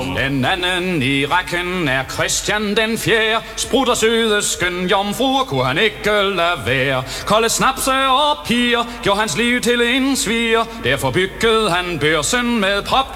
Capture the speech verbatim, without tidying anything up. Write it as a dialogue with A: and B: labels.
A: Den anden i rækken er Christian den fjerde. Sprutter sødesken jomfruer kunne han ikke lade være. Kolde snapse og piger gjorde hans liv til en sviger. Derfor byggede han børsen med pop